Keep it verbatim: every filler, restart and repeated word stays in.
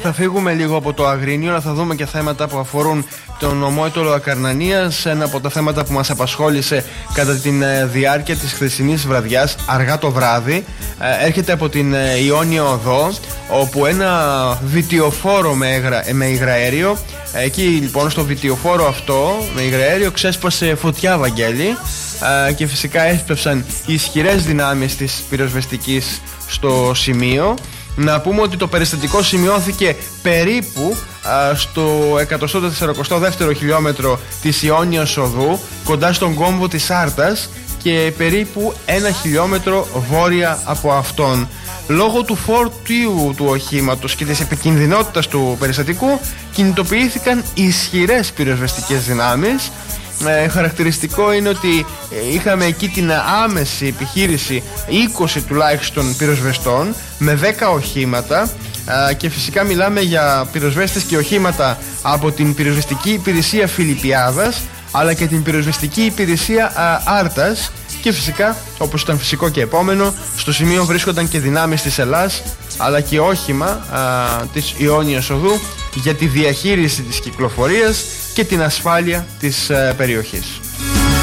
Θα φύγουμε λίγο από το Αγρίνιο, αλλά θα δούμε και θέματα που αφορούν τον ομόητο Ακαρνανίας. Ένα από τα θέματα που μας απασχόλησε κατά τη διάρκεια της χθεσινής βραδιάς, αργά το βράδυ, έρχεται από την Ιόνιο Οδό, όπου ένα βιτιοφόρο με, υγρα... με υγραέριο, εκεί λοιπόν στο βιτιοφόρο αυτό με υγραέριο ξέσπασε φωτιά, Βαγγέλη, και φυσικά έσπευσαν ισχυρές δυνάμεις της πυροσβεστικής στο σημείο. Να πούμε ότι το περιστατικό σημειώθηκε περίπου α, στο εκατόν σαράντα δύο χιλιόμετρο της Ιόνιας Οδού, κοντά στον κόμβο της Άρτας, και περίπου ένα χιλιόμετρο βόρεια από αυτόν. Λόγω του φόρτιου του οχήματος και της επικινδυνότητας του περιστατικού, κινητοποιήθηκαν ισχυρές πυροσβεστικές δυνάμεις. Ε, χαρακτηριστικό είναι ότι ε, είχαμε εκεί την άμεση επιχείρηση είκοσι τουλάχιστον πυροσβεστών με δέκα οχήματα, ε, και φυσικά μιλάμε για πυροσβέστες και οχήματα από την πυροσβεστική υπηρεσία Φιλιππιάδας, αλλά και την πυροσβεστική υπηρεσία ε, Άρτας, και φυσικά, όπως ήταν φυσικό και επόμενο, στο σημείο βρίσκονταν και δυνάμεις της Ελλάς, αλλά και όχημα ε, της Ιόνιας Οδού για τη διαχείριση της κυκλοφορίας και την ασφάλεια της ε, περιοχής.